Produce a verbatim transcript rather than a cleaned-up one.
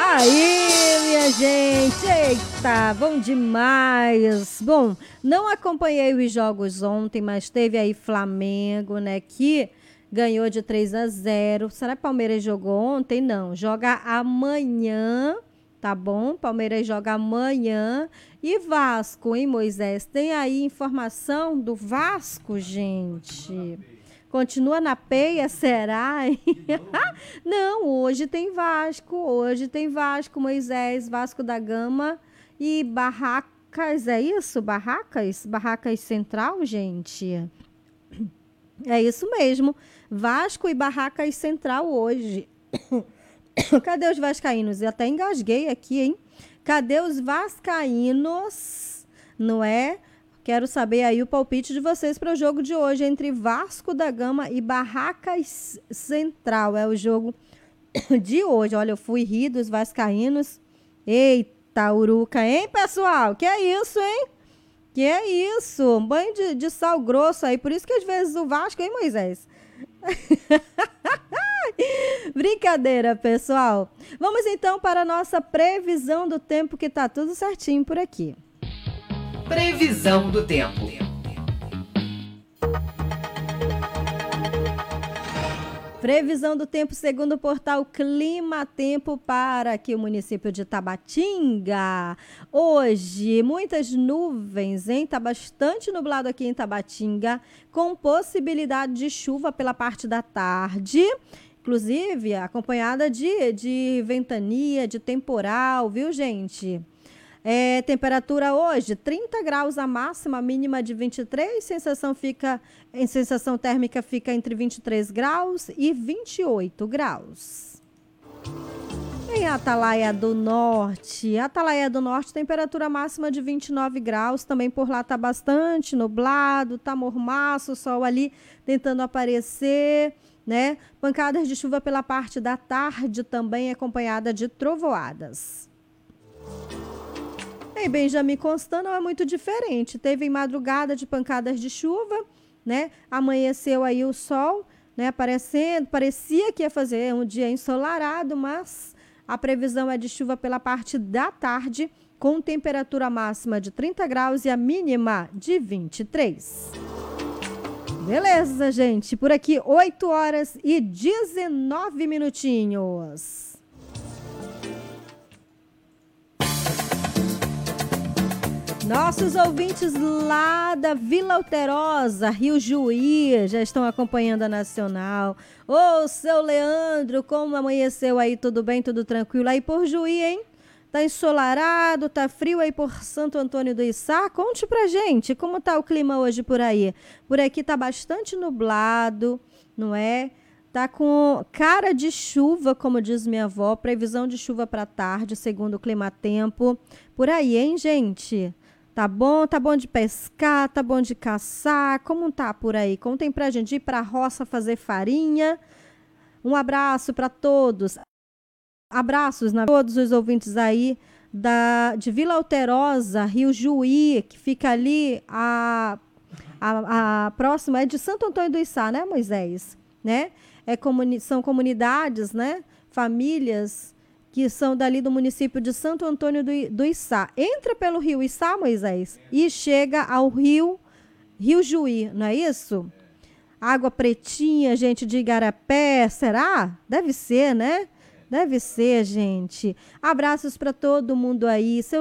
Aí, minha gente, eita, bom demais. Bom, não acompanhei os jogos ontem, mas teve aí Flamengo, né, que ganhou de três a zero. Será que Palmeiras jogou ontem? Não, joga amanhã, tá bom? Palmeiras joga amanhã. E Vasco, hein, Moisés? Tem aí informação do Vasco, gente? Continua na peia, será? Hein? Não, hoje tem Vasco, hoje tem Vasco, Moisés, Vasco da Gama e Barracas, é isso? Barracas? Barracas Central, gente? É isso mesmo, Vasco e Barracas Central hoje. Cadê os vascaínos? Eu até engasguei aqui, hein? Cadê os vascaínos? Não é? Quero saber aí o palpite de vocês para o jogo de hoje entre Vasco da Gama e Barracas Central. É o jogo de hoje. Olha, eu fui rir dos vascaínos. Eita, uruca, hein, pessoal? Que é isso, hein? Que é isso? Um banho de, de sal grosso aí. Por isso que às vezes o Vasco, hein, Moisés? Brincadeira, pessoal. Vamos então para a nossa previsão do tempo, que tá tudo certinho por aqui. Previsão do tempo. Previsão do tempo segundo o portal Clima Tempo para aqui o município de Tabatinga. Hoje, muitas nuvens, hein? Tá bastante nublado aqui em Tabatinga, com possibilidade de chuva pela parte da tarde. Inclusive, acompanhada de, de ventania, de temporal, viu, gente? É, temperatura hoje, trinta graus a máxima, a mínima de vinte e três, sensação, fica, em sensação térmica fica entre vinte e três graus e vinte e oito graus. Em Atalaia do Norte, Atalaia do Norte, temperatura máxima de vinte e nove graus, também por lá tá bastante nublado, tá mormaço, o sol ali tentando aparecer, né? Pancadas de chuva pela parte da tarde, também acompanhada de trovoadas. Em Benjamin Constant não é muito diferente. Teve madrugada de pancadas de chuva, né? Amanheceu aí o sol, né? Aparecendo, parecia que ia fazer um dia ensolarado, mas a previsão é de chuva pela parte da tarde, com temperatura máxima de trinta graus e a mínima de vinte e três. Beleza, gente. Por aqui, oito horas e dezenove minutinhos. Nossos ouvintes lá da Vila Alterosa, Rio Juí, já estão acompanhando a Nacional. Ô, seu Leandro, como amanheceu aí? Tudo bem, tudo tranquilo? Aí por Juí, hein? Tá ensolarado, tá frio aí por Santo Antônio do Içá? Conte pra gente, como tá o clima hoje por aí? Por aqui tá bastante nublado, não é? Tá com cara de chuva, como diz minha avó, previsão de chuva pra tarde, segundo o Climatempo. Por aí, hein, gente? Tá bom? Tá bom de pescar? Tá bom de caçar? Como tá por aí? Contem pra gente ir pra roça fazer farinha. Um abraço para todos. Abraços a todos os ouvintes aí da, de Vila Alterosa, Rio Juí, que fica ali a, a, a próxima, é de Santo Antônio do Içá, né, Moisés? Né? É comuni- são comunidades, né? Famílias que são dali do município de Santo Antônio do, do Içá. Entra pelo rio Içá, Moisés, e chega ao rio, rio Juí, não é isso? Água pretinha, gente, de Igarapé, será? Deve ser, né? Deve ser, gente. Abraços para todo mundo aí. Seu